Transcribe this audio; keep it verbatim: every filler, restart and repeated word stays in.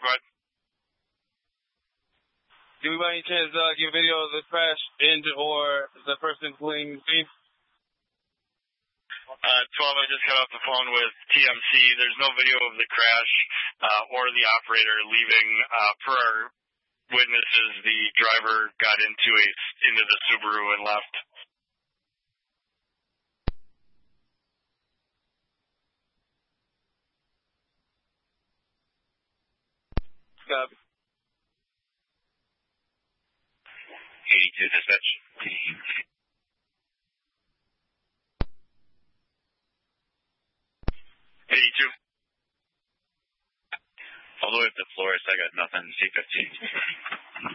go ahead. Do we by any chance uh, get video of the crash and or the person fleeing the scene? Uh, twelve, I just got off the phone with T M C. There's no video of the crash uh, or the operator leaving. Uh, per our witnesses, the driver got into a into the Subaru and left. Copy. eighty-two dispatch. eighty-two. All the way up to Flores, I got nothing. C fifteen.